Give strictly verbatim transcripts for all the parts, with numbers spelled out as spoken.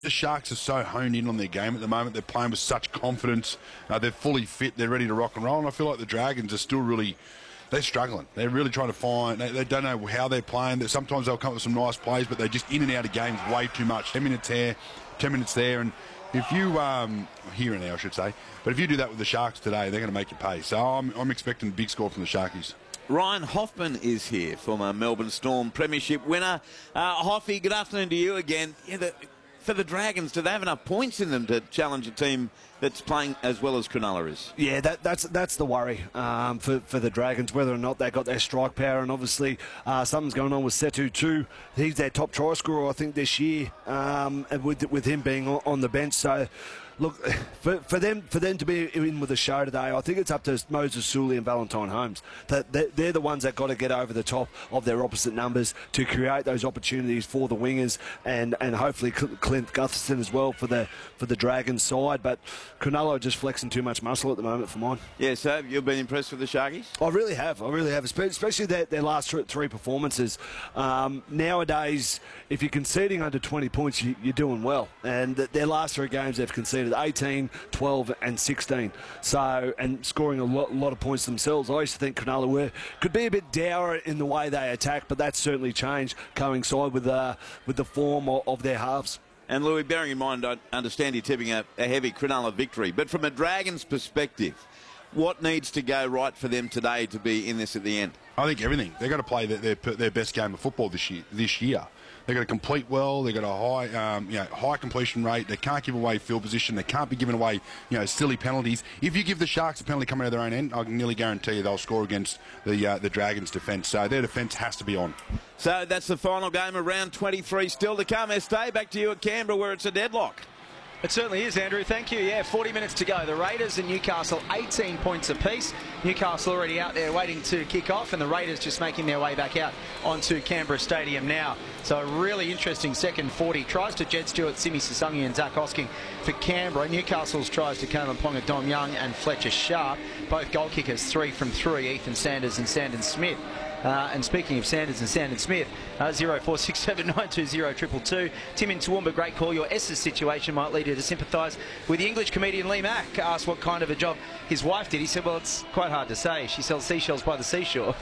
The Sharks are so honed in on their game at the moment. They're playing with such confidence. Uh, they're fully fit. They're ready to rock and roll. And I feel like the Dragons are still really, they're struggling. They're really trying to find, they, they don't know how they're playing. Sometimes they'll come up with some nice plays, but they're just in and out of games way too much. ten minutes here, ten minutes there. And if you, um, here and now I should say, but if you do that with the Sharks today, they're going to make you pay. So I'm, I'm expecting a big score from the Sharkies. Ryan Hoffman is here, former Melbourne Storm Premiership winner. Uh, Hoffy, good afternoon to you again. Yeah, the, for the Dragons, do they have enough points in them to challenge a team that's playing as well as Cronulla is? Yeah, that, that's that's the worry um, for, for the Dragons, whether or not they got their strike power. And obviously, uh, something's going on with Setu too. He's their top try scorer, I think, this year, um, with with him being on, on the bench. So, look, for, for them for them to be in with a show today, I think it's up to Moses Suli and Valentine Holmes. That they're, they're the ones that got to get over the top of their opposite numbers to create those opportunities for the wingers, and, and hopefully Clint Gutherson as well for the for the Dragons side. But Cronulla are just flexing too much muscle at the moment for mine. Yeah, so you've been impressed with the Sharkies? I really have. I really have, especially their, their last three performances. Um, nowadays, if you're conceding under twenty points, you, you're doing well. And their last three games, they've conceded eighteen, twelve and sixteen. So, and scoring a lot, lot of points themselves. I used to think Cronulla were, could be a bit dour in the way they attack, but that's certainly changed, coincide with, uh, with the form of, of their halves. And Louis, bearing in mind, I understand you're tipping a, a heavy Cronulla victory, but from a Dragons perspective, what needs to go right for them today to be in this at the end? I think everything. They've got to play their, their, their best game of football this year. This year. They've got to complete well. They've got a high, um, you know, high completion rate. They can't give away field position. They can't be giving away, you know, silly penalties. If you give the Sharks a penalty coming out of their own end, I can nearly guarantee you they'll score against the uh, the Dragons' defence. So their defence has to be on. So that's the final game of round twenty-three still to come. Estee, back to you at Canberra where it's a deadlock. It certainly is, Andrew. Thank you. Yeah, forty minutes to go. The Raiders and Newcastle, eighteen points apiece. Newcastle already out there waiting to kick off, and the Raiders just making their way back out onto Canberra Stadium now. So a really interesting second forty. Tries to Jed Stewart, Simi Sasungi and Zach Hosking for Canberra. Newcastle's tries to Kalyn Ponga, Dom Young and Fletcher Sharp. Both goal kickers, three from three, Ethan Sanders and Sandon Smith. Uh, and speaking of Sanders and Sandon Smith, uh, zero four six seven nine two zero two two two. Tim in Toowoomba, great call. Your S's situation might lead you to sympathise with the English comedian Lee Mack. Asked what kind of a job his wife did. He said, well, it's quite hard to say. She sells seashells by the seashore.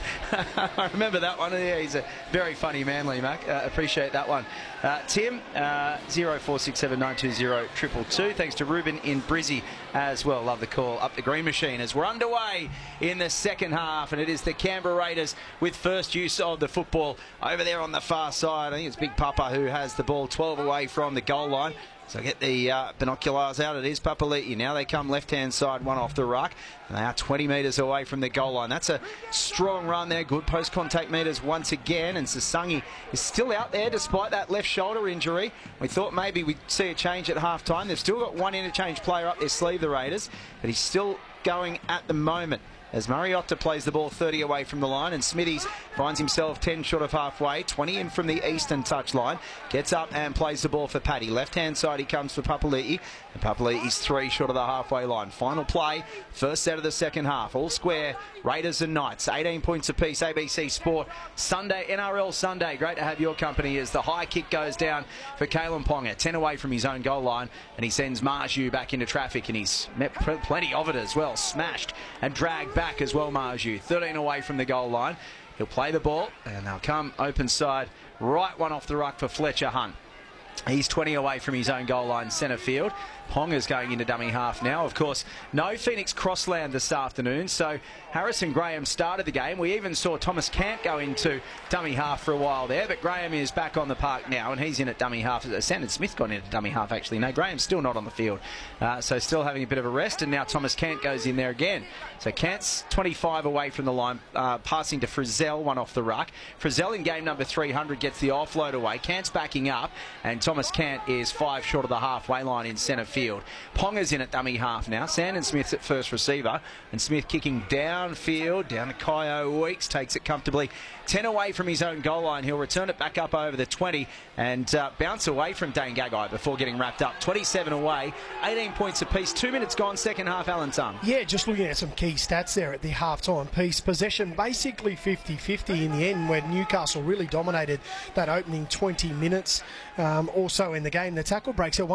I remember that one. Yeah, he's a very funny man, Lee Mack. Uh, appreciate that one. Uh, Tim, uh, zero four six seven nine two zero two two two. Thanks to Ruben in Brizzy as well. Love the call. Up the green machine as we're underway in the second half, and it is the Canberra Raiders with first use of the football over there on the far side. I think it's Big Papa who has the ball twelve away from the goal line. So get the uh, binoculars out. It is Papali'i. Now they come left-hand side, one off the ruck. And they are twenty metres away from the goal line. That's a strong run there. Good post-contact metres once again. And Sasungi is still out there despite that left shoulder injury. We thought maybe we'd see a change at half-time. They've still got one interchange player up their sleeve, the Raiders. But he's still going at the moment, as Mariotta plays the ball thirty away from the line, and Smithies finds himself ten short of halfway, twenty in from the eastern touchline, gets up and plays the ball for Paddy. Left-hand side he comes for Papali'i, and Papali'i's three short of the halfway line. Final play, first set of the second half, all square, Raiders and Knights, eighteen points apiece, A B C Sport, Sunday, N R L Sunday. Great to have your company as the high kick goes down for Kalyn Ponga, ten away from his own goal line, and he sends Marju back into traffic, and he's met plenty of it as well, smashed and dragged back. Back as well, Marju, thirteen away from the goal line. He'll play the ball, and they'll come open side, right one off the ruck for Fletcher Hunt. He's twenty away from his own goal line, centre field. Ponga's going into dummy half now. Of course, no Phoenix Crossland this afternoon, so Harrison Graham started the game. We even saw Thomas Cant go into dummy half for a while there, but Graham is back on the park now, and he's in at dummy half. Sandon Smith got into dummy half, actually. No, Graham's still not on the field, uh, so still having a bit of a rest, and now Thomas Cant goes in there again. So Cant's twenty-five away from the line, uh, passing to Frizzell, one off the ruck. Frizzell in game number three hundred gets the offload away. Cant's backing up, and Thomas Cant is five short of the halfway line in centre field. Ponga's in at dummy half now. Sandon Smith's at first receiver, and Smith kicking downfield, down to Kyo Weeks, takes it comfortably ten away from his own goal line. He'll return it back up over the twenty and uh, bounce away from Dane Gagai before getting wrapped up. twenty-seven away, eighteen points apiece, two minutes gone, second half. Alan Tum. Yeah, just looking at some key stats there at the half-time piece. Possession basically fifty fifty in the end, where Newcastle really dominated that opening twenty minutes. Um, also in the game, the tackle breaks at one